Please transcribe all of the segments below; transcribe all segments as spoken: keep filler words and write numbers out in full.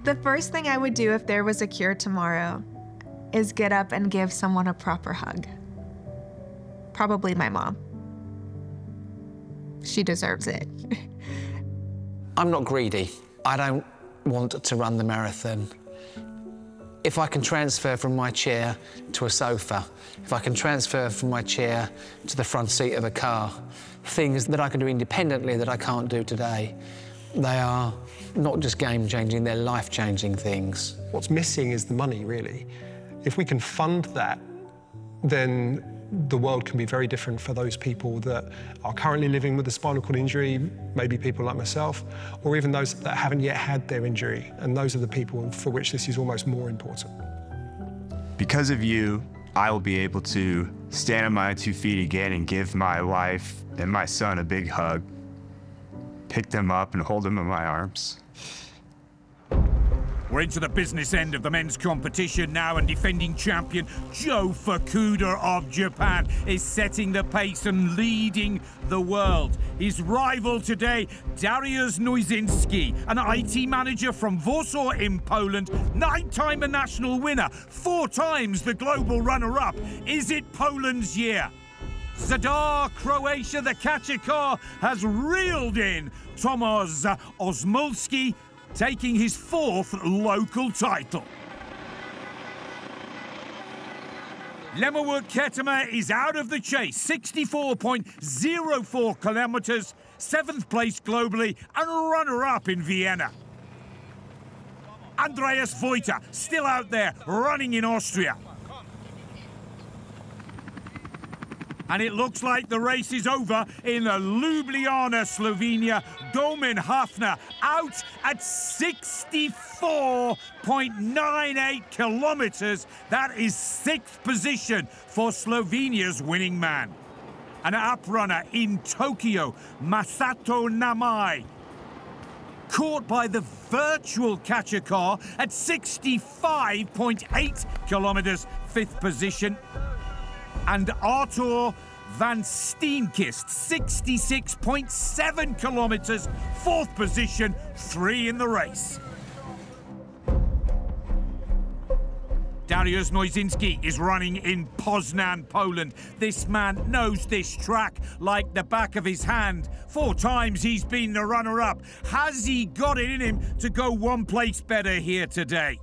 The first thing I would do if there was a cure tomorrow is get up and give someone a proper hug. Probably my mom. She deserves it. I'm not greedy. I don't want to run the marathon. If I can transfer from my chair to a sofa, if I can transfer from my chair to the front seat of a car, things that I can do independently that I can't do today, they are not just game-changing, they're life-changing things. What's missing is the money, really. If we can fund that, then the world can be very different for those people that are currently living with a spinal cord injury, maybe people like myself, or even those that haven't yet had their injury. And those are the people for which this is almost more important. Because of you, I will be able to stand on my two feet again and give my wife and my son a big hug, pick them up and hold them in my arms. We're into the business end of the men's competition now, and defending champion Joe Fukuda of Japan is setting the pace and leading the world. His rival today, Dariusz Noizynski, an I T manager from Warsaw in Poland, nine-time a national winner, four times the global runner-up. Is it Poland's year? Zadar, Croatia, the catcher car has reeled in Tomasz Osmulski, taking his fourth local title. Lemmerwood Ketema is out of the chase, sixty-four point zero four kilometers, seventh place globally and runner-up in Vienna. Andreas Vojta still out there running in Austria. And it looks like the race is over in Ljubljana, Slovenia. Domen Hafner out at sixty-four point nine eight kilometers. That is sixth position for Slovenia's winning man. An uprunner in Tokyo, Masato Namai, caught by the virtual catcher car at sixty-five point eight kilometers, fifth position. And Artur van Steenkist, sixty-six point seven kilometers, fourth position, three in the race. Dariusz Noizynski is running in Poznan, Poland. This man knows this track like the back of his hand. Four times he's been the runner-up. Has he got it in him to go one place better here today?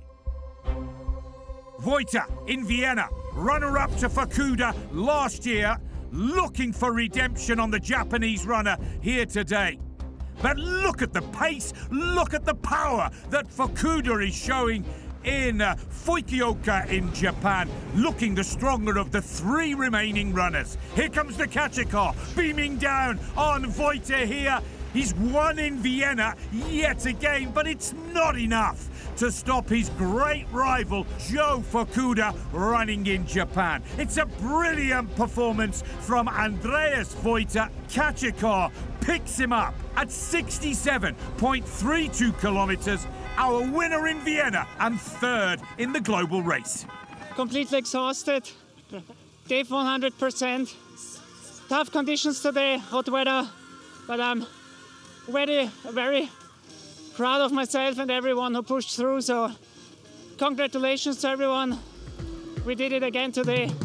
Vojta in Vienna, runner-up to Fukuda last year, looking for redemption on the Japanese runner here today. But look at the pace, look at the power that Fukuda is showing in uh, Fukuoka in Japan, looking the stronger of the three remaining runners. Here comes the catcher car, beaming down on Vojta here. He's won in Vienna yet again, but it's not enough to stop his great rival, Joe Fukuda, running in Japan. It's a brilliant performance from Andreas Vojta. Catcher car picks him up at sixty-seven point three two kilometers, our winner in Vienna and third in the global race. Completely exhausted, gave one hundred percent. Tough conditions today, hot weather, but I'm very, very proud of myself and everyone who pushed through, so congratulations to everyone. We did it again today.